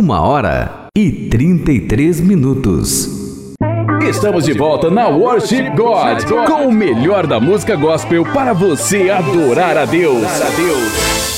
1h33. Estamos de volta na Worship God, com o melhor da música gospel para você adorar a Deus.